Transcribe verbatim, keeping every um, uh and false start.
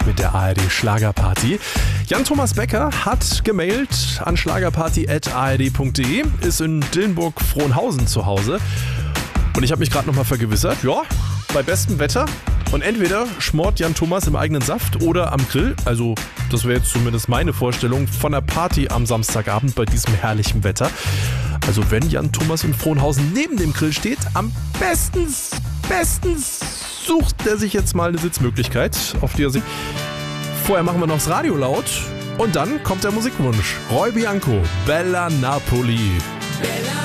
mit der A R D Schlagerparty. Jan-Thomas Becker hat gemailt an schlagerparty at a r d punkt d e, ist in Dillenburg-Frohnhausen zu Hause. Und ich habe mich gerade nochmal vergewissert, ja, bei bestem Wetter. Und entweder schmort Jan-Thomas im eigenen Saft oder am Grill. Also das wäre jetzt zumindest meine Vorstellung von der Party am Samstagabend bei diesem herrlichen Wetter. Also wenn Jan-Thomas in Frohnhausen neben dem Grill steht, am besten, bestens sucht er sich jetzt mal eine Sitzmöglichkeit, auf die er sich... Vorher machen wir noch das Radio laut und dann kommt der Musikwunsch. Roy Bianco, Bella Napoli.